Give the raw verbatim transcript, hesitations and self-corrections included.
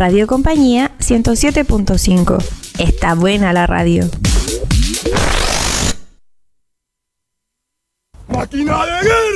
Radio Compañía ciento siete punto cinco. Está buena la radio. ¡Máquina de guerra!